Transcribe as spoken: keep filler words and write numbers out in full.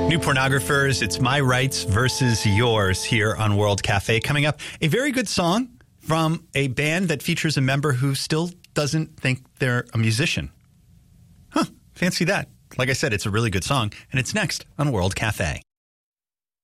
New Pornographers, it's My Rights versus Yours here on World Cafe. Coming up, a very good song from a band that features a member who still doesn't think they're a musician. Huh, fancy that. Like I said, it's a really good song, and it's next on World Cafe.